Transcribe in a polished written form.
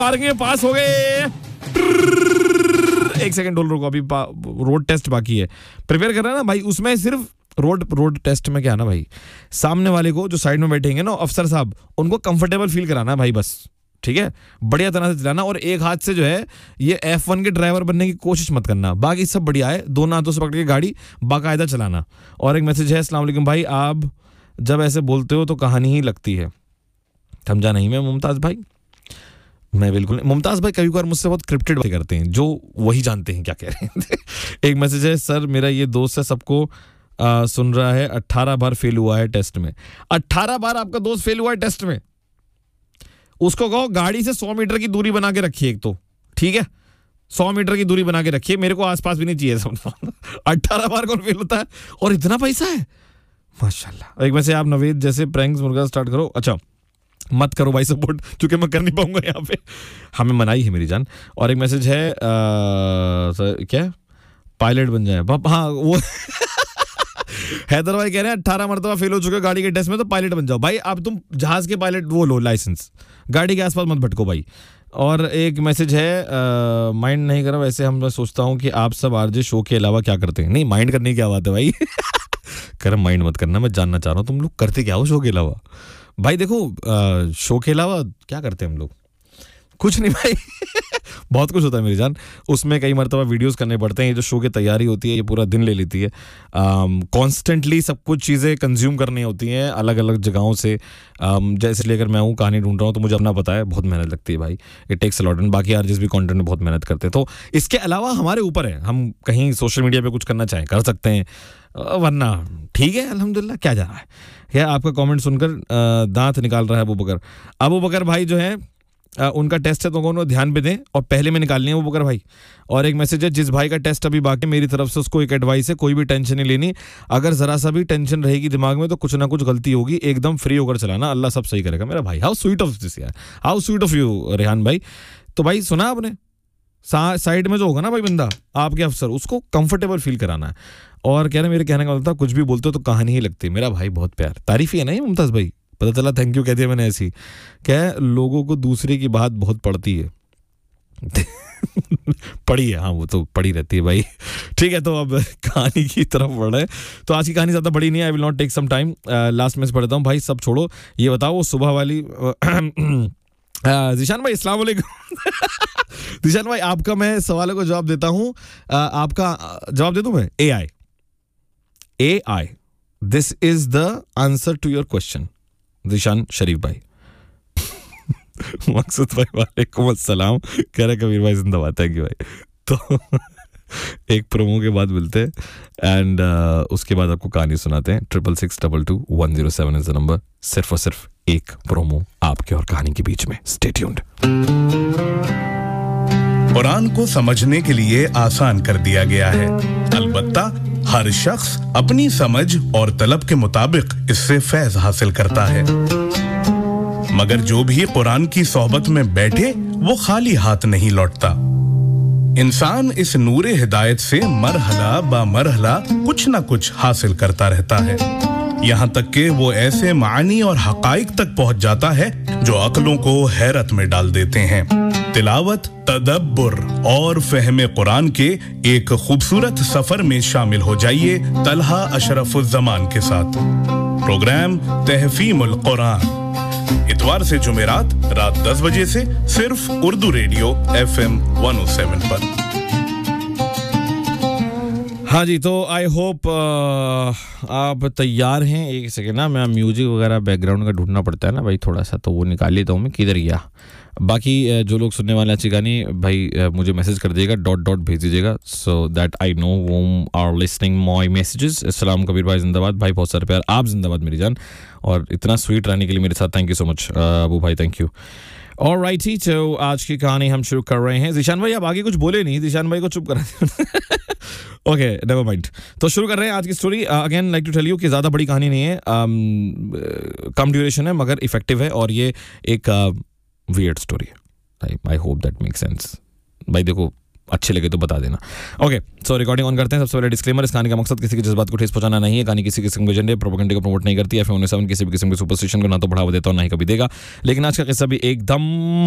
Marking में पास हो गए। एक सेकंड रुको, अभी रोड टेस्ट बाकी है, प्रिपेयर कर रहा है ना भाई। उसमें सिर्फ रोड टेस्ट में क्या है ना भाई, सामने वाले को जो साइड में बैठेंगे ना अफसर साहब, उनको कंफर्टेबल फील कराना भाई, बस ठीक है, बढ़िया तरह से चलाना। और एक हाथ से जो है ये F1 के ड्राइवर बनने की कोशिश मत करना, बाकी सब बढ़िया है, दोनों हाथों से पकड़ के गाड़ी बाकायदा चलाना। और एक मैसेज है, अस्सलाम वालेकुम भाई, आप जब ऐसे बोलते हो तो कहानी ही लगती है। समझा नहीं मैं मुमताज भाई, मैं बिल्कुल नहीं। मुमताज भाई कभी कभार मुझसे बहुत क्रिप्टेड बातें करते हैं, जो वही जानते हैं क्या कह रहे हैं। एक मैसेज है, सर मेरा ये दोस्त है, सबको सुन रहा है, 18 बार फेल हुआ है टेस्ट में। 18 बार आपका दोस्त फेल हुआ है टेस्ट में? उसको कहो गाड़ी से 100 मीटर की दूरी बना के रखिए, एक तो ठीक है, 100 मीटर की दूरी बना के रखिए, मेरे को आसपास भी नहीं चाहिए सब। 18 बार कौन फेल होता है, और इतना पैसा है, माशाल्लाह। एक वैसे आप नवेद जैसे प्रैंक्स मुर्गा स्टार्ट करो। अच्छा मत करो भाई सपोर्ट, क्योंकि मैं कर नहीं पाऊंगा यहाँ पे, हमें मनाई है मेरी जान। और एक मैसेज है क्या पायलट बन जाए, हाँ वो हैदर भाई कह रहे हैं 18 मरतबा फेल हो चुके गाड़ी के टेस्ट में, तो पायलट बन जाओ भाई। अब तुम जहाज के पायलट वो लो लाइसेंस, गाड़ी के आसपास मत भटको भाई। और एक मैसेज है, माइंड नहीं करो वैसे, हम सोचता हूँ कि आप सब आरजे शो के अलावा क्या करते हैं। नहीं माइंड करने की क्या बात है भाई। कर माइंड मत करना, मैं जानना चाह रहा हूँ तुम लोग करते क्या हो शो के अलावा। भाई देखो शो के अलावा क्या करते हैं हम लोग, कुछ नहीं भाई। बहुत कुछ होता है मेरी जान, उसमें कई मरतबा वीडियोस करने पड़ते हैं। ये जो शो की तैयारी होती है ये पूरा दिन ले लेती है, कॉन्स्टेंटली सब कुछ चीज़ें कंज्यूम करनी होती हैं अलग अलग जगहों से। जैसे लेकर मैं हूँ कहानी ढूंढ रहा हूँ, तो मुझे अपना पता है बहुत मेहनत लगती है भाई, it takes a lot. And बाकी आरजेस भी कंटेंट में बहुत मेहनत करते हैं, तो इसके अलावा हमारे ऊपर है, हम कहीं सोशल मीडिया पर कुछ करना चाहें कर सकते हैं, वरना ठीक है अल्हम्दुलिल्लाह। क्या जा रहा है, क्या आपका कमेंट सुनकर दांत निकाल रहा है अबू बकर भाई जो है उनका टेस्ट है, तो उन्होंने ध्यान पे दें और पहले में निकालनी है वो बकर भाई। और एक मैसेज है, जिस भाई का टेस्ट अभी बाकी मेरी तरफ से उसको एक एडवाइस है, कोई भी टेंशन नहीं लेनी, अगर जरा सा भी टेंशन रहेगी दिमाग में तो कुछ ना कुछ गलती होगी, एकदम फ्री होकर चलाना, अल्लाह सब सही करेगा। मेरा भाई हाउ स्वीट ऑफ दिस यार, how sweet of you Rehan भाई। तो भाई सुना आपने, साइड में जो होगा ना भाई बंदा आपके अफसर, उसको कंफर्टेबल फील कराना है। और कह रहे मेरे कहने का मतलब कुछ भी बोलते हो तो कहानी ही लगती है। मेरा भाई बहुत प्यार, तारीफ ही है ना ये मुमताज भाई, पता चला थैंक यू कह दिया मैंने ऐसी। क्या लोगों को दूसरे की बात बहुत पड़ती है। पड़ी है, हाँ वो तो पड़ी रहती है भाई। ठीक है, तो अब कहानी की तरफ बढ़ रहे हैं। तो आज की कहानी ज़्यादा बड़ी नहीं है, I will not take some time. Last में से पढ़ता हूँ भाई, सब छोड़ो, ये बताओ वो सुबह वाली जिशान भाई अस्सलाम वालेकुम। जिशान भाई आपका मैं सवालों को जवाब देता हूँ, आपका जवाब दे दूँ मैं। AI, this is the answer to your question. Zeeshan शरीफ भाई। मकसूद भाई वालेकुम अस्सलाम, कह रहे कबीर भाई जिंदाबाद, थैंक यू भाई। तो एक प्रोमो के बाद मिलते हैं, एंड उसके बाद आपको कहानी सुनाते हैं। 66622107 इज द नंबर, सिर्फ और सिर्फ एक प्रोमो आपके और कहानी के बीच में। Stay tuned. कुरान को समझने के लिए आसान कर दिया गया है, अलबत्ता हर शख्स अपनी समझ और तलब के मुताबिक इससे फैज हासिल करता है। मगर जो भी कुरान की सोहबत में बैठे वो खाली हाथ नहीं लौटता। इंसान इस नूरे हिदायत से मरहला बा मरहला कुछ न कुछ हासिल करता रहता है, यहाँ तक कि वो ऐसे मानी और हकाइक तक पहुंच जाता है जो अक्लों को हैरत में डाल देते हैं। तिलावत, तदब्बुर और फहमे कुरान के एक खूबसूरत सफर में शामिल हो जाइए तलहा अशरफुज़्ज़मान के साथ। प्रोग्राम तहफ़ीमुल कुरान, इतवार से जुमेरात रात 10 बजे से सिर्फ उर्दू रेडियो FM 107 पर। हाँ जी, तो आई होप आप तैयार हैं। एक सेकेंड ना, मैं म्यूजिक वगैरह बैकग्राउंड का ढूंढना पड़ता है ना भाई थोड़ा सा, तो वो निकाल लेता हूँ मैं, किधर गया। बाकी जो लोग सुनने वाले अच्छी गानी भाई मुझे मैसेज कर दीजिएगा, डॉट भेज दीजिएगा, so that I know whom are listening my messages. अस्सलाम कबीर भाई जिंदाबाद भाई, बहुत सारे प्यार, आप जिंदाबाद मेरी जान, और इतना स्वीट रहने के लिए मेरे साथ, thank you so much Abu भाई, थैंक यू। ऑलराइट ही, तो आज की कहानी हम शुरू कर रहे हैं। जिशान भाई आप आगे कुछ बोले नहीं, जिशान भाई को चुप करा। ओके नेवर माइंड, तो शुरू कर रहे हैं आज की story. Again like to tell you कि ज़्यादा बड़ी कहानी नहीं है, कम ड्यूरेशन है मगर इफेक्टिव है, और ये एक वियर्ड स्टोरी है। I hope that make sense भाई, देखो अच्छे लगे तो बता देना। ओके, सो रिकॉर्डिंग ऑन करते हैं। सबसे पहले डिस्क्लेमर, इस कहानी का मकसद किसी की जज्बात को ठेस पहुंचाना नहीं है। कहानी किसी किस्म के एजेंडे प्रोपेगेंडा को प्रमोट नहीं करती है। FM 107 किसी भी किस्म के सुपरस्टिशन को ना तो बढ़ावा देता और ना ही कभी देगा। लेकिन आज का किस्सा भी एकदम